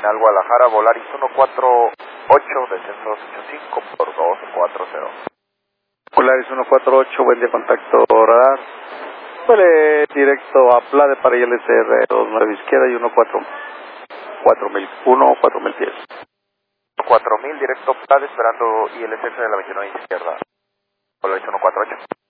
Terminal Guadalajara, Volaris 148, descenso 285 por 240. Volaris 148, buen día, contacto radar. Vale, directo a Plade para ILCR 29 izquierda y 4000 pies. 4000, directo Plade, esperando ILCR de la 29 izquierda. Volaris 148.